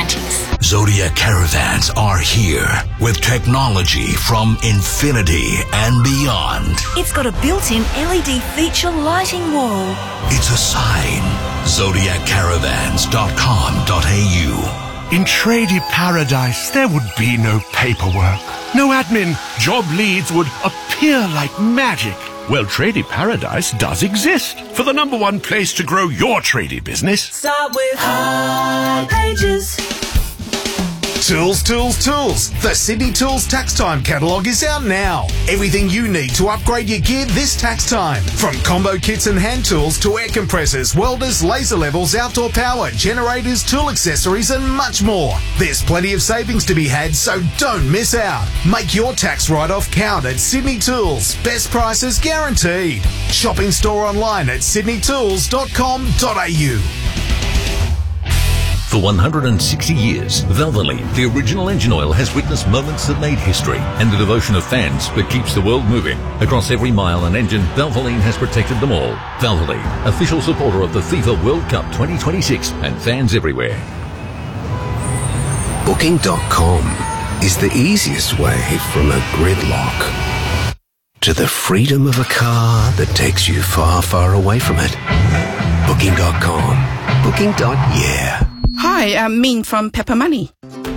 gadgets. Zodiac Caravans are here with technology from infinity and beyond. It's got a built-in LED feature lighting wall. It's a sign. ZodiacCaravans.com.au. In Tradie Paradise, there would be no paperwork, no admin. Job leads would appear like magic. Well, Tradie Paradise does exist for the #1 place to grow your tradie business. Start with High Pages. Tools, tools, tools. The Sydney Tools Tax Time catalogue is out now. Everything you need to upgrade your gear this tax time. From combo kits and hand tools to air compressors, welders, laser levels, outdoor power, generators, tool accessories and much more. There's plenty of savings to be had, so don't miss out. Make your tax write-off count at Sydney Tools. Best prices guaranteed. Shop in store online at sydneytools.com.au. For 160 years, Valvoline, the original engine oil, has witnessed moments that made history and the devotion of fans that keeps the world moving. Across every mile and engine, Valvoline has protected them all. Valvoline, official supporter of the FIFA World Cup 2026 and fans everywhere. Booking.com is the easiest way from a gridlock to the freedom of a car that takes you far, far away from it. Booking.com. Booking.yeah. Hi, I'm Min from Pepper Money.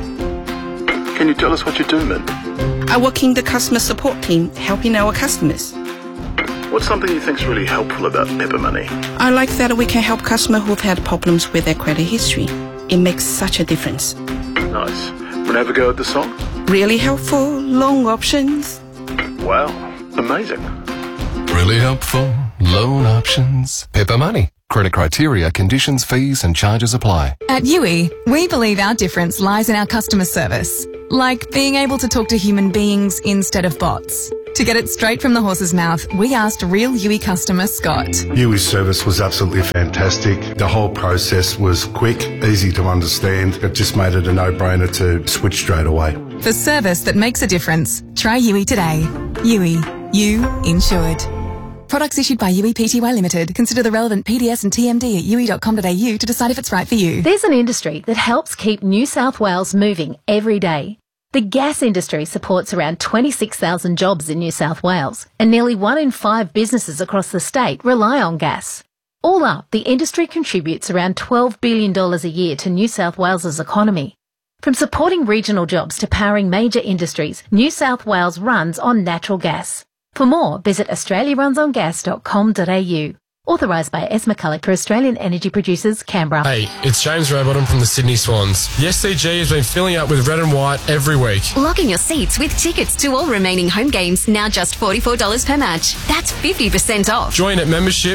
Can you tell us what you do, Min? I work in the customer support team, helping our customers. What's something you think's really helpful about Pepper Money? I like that we can help customers who've had problems with their credit history. It makes such a difference. Nice. Wanna have a go at the song? Really helpful, loan options. Wow, amazing. Really helpful, loan options. Pepper Money. Credit criteria, conditions, fees and charges apply. At Yui, we believe our difference lies in our customer service. Like being able to talk to human beings instead of bots. To get it straight from the horse's mouth, we asked real Yui customer Scott. Yui's service was absolutely fantastic. The whole process was quick, easy to understand. It just made it a no-brainer to switch straight away. For service that makes a difference, try Yui today. Yui, you insured. Products issued by Yui Pty Limited. Consider the relevant PDS and TMD at yui.com.au to decide if it's right for you. There's an industry that helps keep New South Wales moving every day. The gas industry supports around 26,000 jobs in New South Wales, and nearly 1 in 5 businesses across the state rely on gas. All up, the industry contributes around $12 billion a year to New South Wales's economy. From supporting regional jobs to powering major industries, New South Wales runs on natural gas. For more, visit australiarunsongas.com.au. Authorised by S. McCulloch for Australian Energy Producers, Canberra. Hey, it's James Rowbottom from the Sydney Swans. The SCG has been filling up with red and white every week. Lock in your seats with tickets to all remaining home games, now just $44 per match. That's 50% off. Join at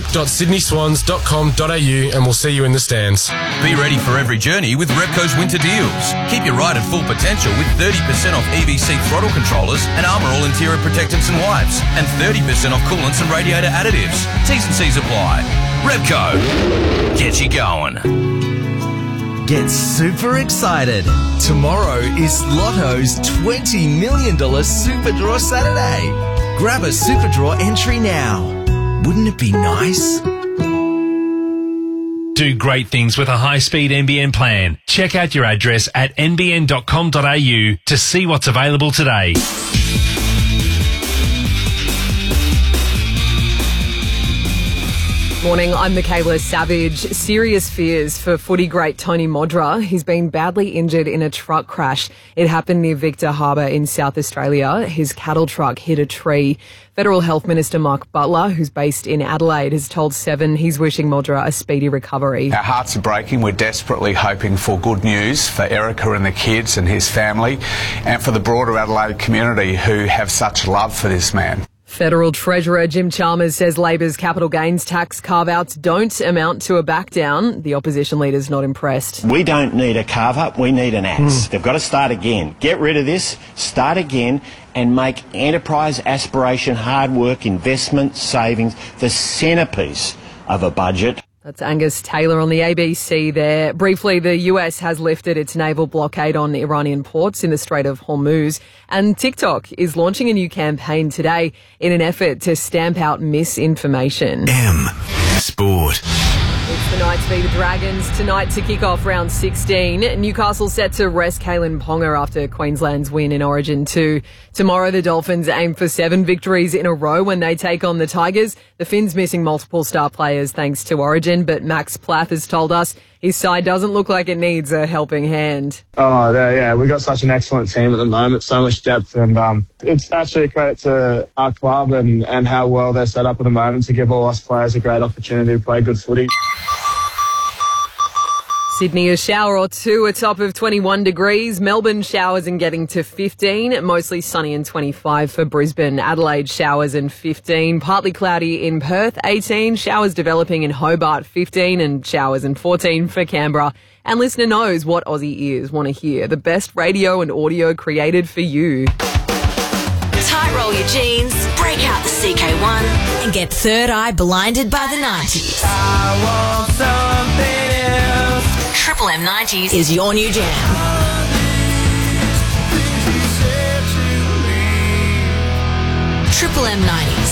membership.sydneyswans.com.au and we'll see you in the stands. Be ready for every journey with Repco's winter deals. Keep your ride at full potential with 30% off EBC throttle controllers and Armour All interior protectants and wipes, and 30% off coolants and radiator additives. T's and C's apply. Repco, get you going. Get super excited. Tomorrow is Lotto's $20 million Super Draw Saturday. Grab a Super Draw entry now. Wouldn't it be nice? Do great things with a high-speed NBN plan. Check out your address at nbn.com.au to see what's available today. Morning, I'm Michaela Savage. Serious fears for footy great Tony Modra. He's been badly injured in a truck crash. It happened near Victor Harbour in South Australia. His cattle truck hit a tree. Federal Health Minister Mark Butler, who's based in Adelaide, has told Seven he's wishing Modra a speedy recovery. Our hearts are breaking. We're desperately hoping for good news for Erica and the kids and his family, and for the broader Adelaide community who have such love for this man. Federal Treasurer Jim Chalmers says Labor's capital gains tax carve-outs don't amount to a back-down. The opposition leader's not impressed. We don't need a carve-up, we need an axe. They've got to start again. Get rid of this, start again, and make enterprise, aspiration, hard work, investment, savings the centrepiece of a budget. That's Angus Taylor on the ABC there. Briefly, the US has lifted its naval blockade on Iranian ports in the Strait of Hormuz, and TikTok is launching a new campaign today in an effort to stamp out misinformation. M Sport. It's the Knights v the Dragons tonight to kick off round 16. Newcastle set to rest Kalen Ponga after Queensland's win in Origin 2. Tomorrow the Dolphins aim for 7 victories in a row when they take on the Tigers. The Finns missing multiple star players thanks to Origin, but Max Plath has told us his side doesn't look like it needs a helping hand. Oh, yeah, we've got such an excellent team at the moment, so much depth, and it's actually a credit to our club and how well they're set up at the moment to give all us players a great opportunity to play good footy. Sydney a shower or two, a top of 21 degrees. Melbourne showers and getting to 15. Mostly sunny and 25 for Brisbane. Adelaide showers and 15. Partly cloudy in Perth, 18. Showers developing in Hobart, 15. And showers and 14 for Canberra. And listener knows what Aussie ears want to hear. The best radio and audio created for you. Tight roll your jeans, break out the CK1 and get third eye blinded by the 90s. I want something else. Triple M 90s is your new jam. Triple M 90s.